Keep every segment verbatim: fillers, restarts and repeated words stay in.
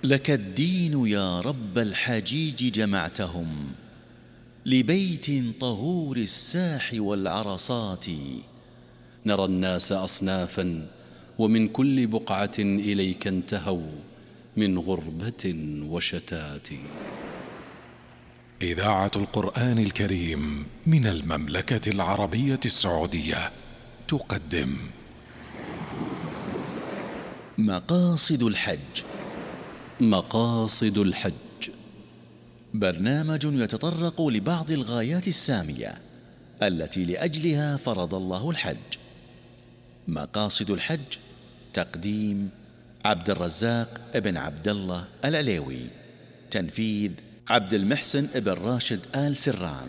لك الدين يا رب الحجيج جمعتهم، لبيت طهور الساح والعرصات. نرى الناس أصنافا ومن كل بقعة إليك انتهوا من غربة وشتات. إذاعة القرآن الكريم من المملكة العربية السعودية تقدم مقاصد الحج. مقاصد الحج برنامج يتطرق لبعض الغايات السامية التي لأجلها فرض الله الحج. مقاصد الحج، تقديم عبد الرزاق ابن عبد الله العليوي، تنفيذ عبد المحسن ابن راشد آل سران.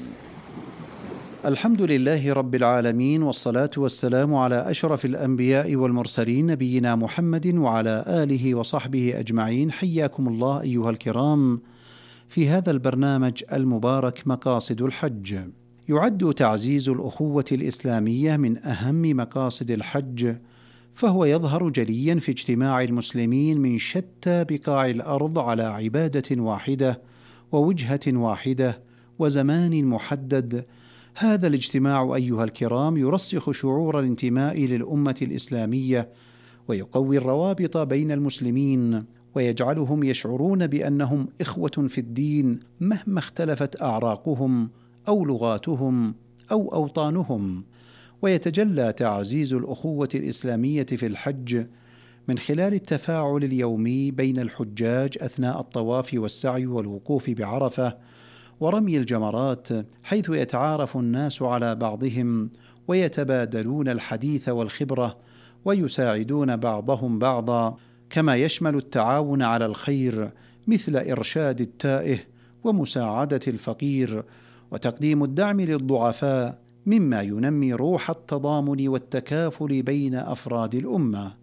الحمد لله رب العالمين، والصلاة والسلام على أشرف الأنبياء والمرسلين نبينا محمد وعلى آله وصحبه أجمعين. حياكم الله أيها الكرام في هذا البرنامج المبارك مقاصد الحج. يعد تعزيز الأخوة الإسلامية من أهم مقاصد الحج، فهو يظهر جليا في اجتماع المسلمين من شتى بقاع الأرض على عبادة واحدة ووجهة واحدة وزمان محدد. هذا الاجتماع أيها الكرام يرسخ شعور الانتماء للأمة الإسلامية، ويقوي الروابط بين المسلمين، ويجعلهم يشعرون بأنهم إخوة في الدين مهما اختلفت أعراقهم أو لغاتهم أو أوطانهم. ويتجلى تعزيز الأخوة الإسلامية في الحج من خلال التفاعل اليومي بين الحجاج أثناء الطواف والسعي والوقوف بعرفة ورمي الجمرات، حيث يتعارف الناس على بعضهم ويتبادلون الحديث والخبرة ويساعدون بعضهم بعضا، كما يشمل التعاون على الخير مثل إرشاد التائه ومساعدة الفقير وتقديم الدعم للضعفاء، مما ينمي روح التضامن والتكافل بين أفراد الأمة.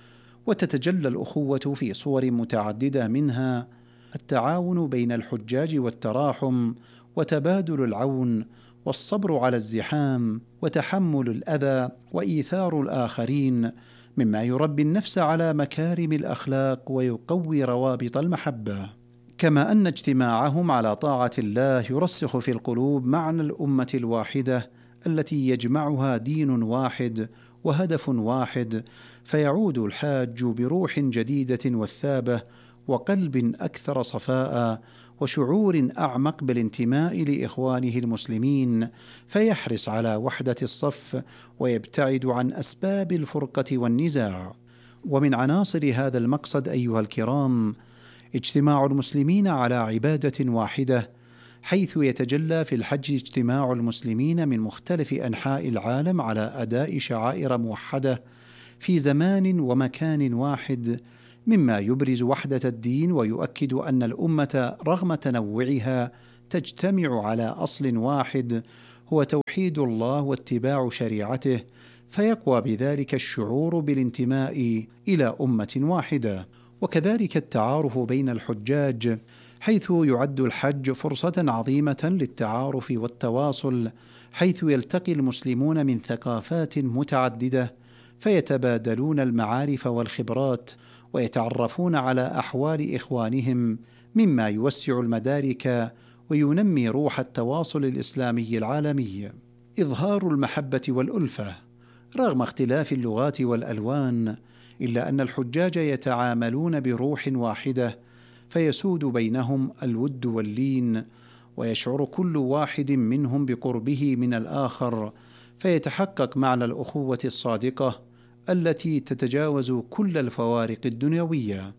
وتتجلى الأخوة في صور متعددة، منها التعاون بين الحجاج والتراحم وتبادل العون والصبر على الزحام وتحمل الأذى وإيثار الآخرين، مما يربي النفس على مكارم الأخلاق ويقوي روابط المحبة. كما أن اجتماعهم على طاعة الله يرسخ في القلوب معنى الأمة الواحدة التي يجمعها دين واحد وهدف واحد، فيعود الحاج بروح جديدة وثابة وقلب أكثر صفاء وشعور أعمق بالانتماء لإخوانه المسلمين، فيحرص على وحدة الصف ويبتعد عن أسباب الفرقة والنزاع. ومن عناصر هذا المقصد أيها الكرام اجتماع المسلمين على عبادة واحدة، حيث يتجلى في الحج اجتماع المسلمين من مختلف أنحاء العالم على أداء شعائر موحدة في زمان ومكان واحد، مما يبرز وحدة الدين ويؤكد أن الأمة رغم تنوعها تجتمع على أصل واحد هو توحيد الله واتباع شريعته، فيقوى بذلك الشعور بالانتماء إلى أمة واحدة. وكذلك التعارف بين الحجاج، حيث يعد الحج فرصة عظيمة للتعارف والتواصل، حيث يلتقي المسلمون من ثقافات متعددة فيتبادلون المعارف والخبرات ويتعرفون على أحوال إخوانهم، مما يوسع المدارك وينمي روح التواصل الإسلامي العالمي. إظهار المحبة والألفة رغم اختلاف اللغات والألوان، إلا أن الحجاج يتعاملون بروح واحدة فيسود بينهم الود واللين، ويشعر كل واحد منهم بقربه من الآخر، فيتحقق معنى الأخوة الصادقة التي تتجاوز كل الفوارق الدنيوية.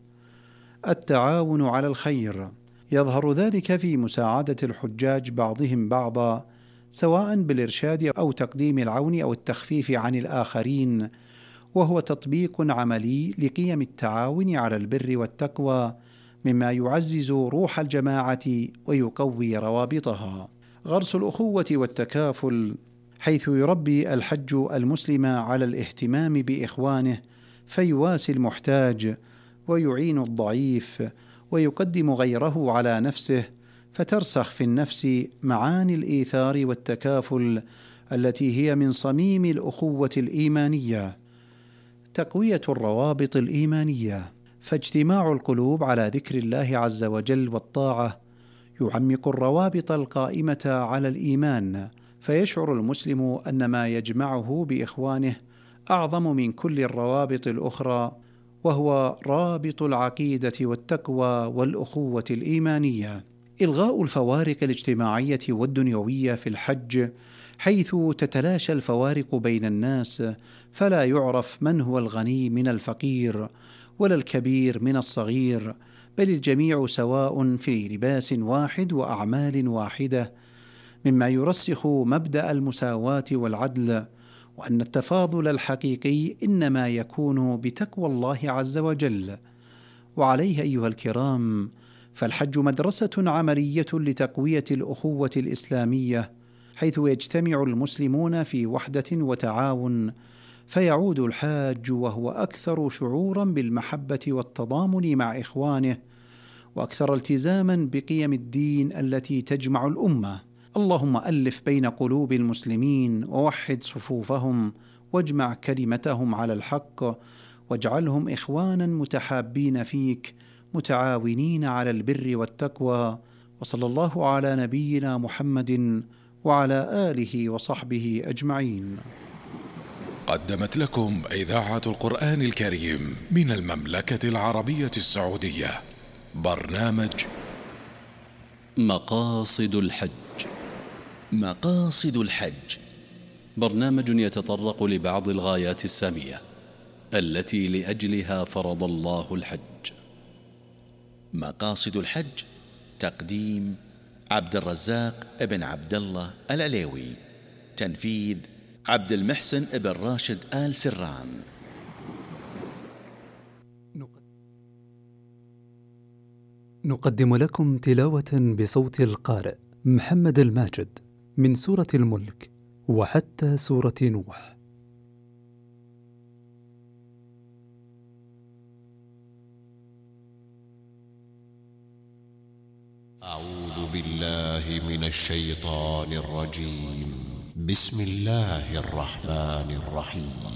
التعاون على الخير يظهر ذلك في مساعدة الحجاج بعضهم بعضا، سواء بالإرشاد أو تقديم العون أو التخفيف عن الآخرين، وهو تطبيق عملي لقيم التعاون على البر والتقوى، مما يعزز روح الجماعة ويقوي روابطها. غرس الأخوة والتكافل، حيث يربي الحج المسلم على الاهتمام بإخوانه فيواسي المحتاج ويعين الضعيف ويقدم غيره على نفسه، فترسخ في النفس معاني الإيثار والتكافل التي هي من صميم الأخوة الإيمانية. تقوية الروابط الإيمانية، فاجتماع القلوب على ذكر الله عز وجل والطاعة يعمق الروابط القائمة على الإيمان، فيشعر المسلم أن ما يجمعه بإخوانه أعظم من كل الروابط الأخرى، وهو رابط العقيدة والتقوى والأخوة الإيمانية. إلغاء الفوارق الاجتماعية والدنيوية في الحج، حيث تتلاشى الفوارق بين الناس، فلا يعرف من هو الغني من الفقير ولا الكبير من الصغير، بل الجميع سواء في لباس واحد وأعمال واحدة، مما يرسخ مبدأ المساواة والعدل، وأن التفاضل الحقيقي إنما يكون بتقوى الله عز وجل. وعليه أيها الكرام، فالحج مدرسة عملية لتقوية الأخوة الإسلامية، حيث يجتمع المسلمون في وحدة وتعاون، فيعود الحاج وهو أكثر شعورا بالمحبة والتضامن مع إخوانه، وأكثر التزاما بقيم الدين التي تجمع الأمة. اللهم ألف بين قلوب المسلمين ووحد صفوفهم، واجمع كلمتهم على الحق، واجعلهم إخوانا متحابين فيك، متعاونين على البر والتقوى. وصلى الله على نبينا محمد وعلى آله وصحبه أجمعين. قدمت لكم إذاعة القرآن الكريم من المملكة العربية السعودية برنامج مقاصد الحج. مقاصد الحج برنامج يتطرق لبعض الغايات السامية التي لأجلها فرض الله الحج. مقاصد الحج تقديم عبد الرزاق ابن عبد الله العليوي، تنفيذ عبد المحسن ابن راشد آل سران. نقدم لكم تلاوة بصوت القارئ محمد الماجد من سورة الملك وحتى سورة نوح. أعوذ بالله من الشيطان الرجيم. بسم الله الرحمن الرحيم.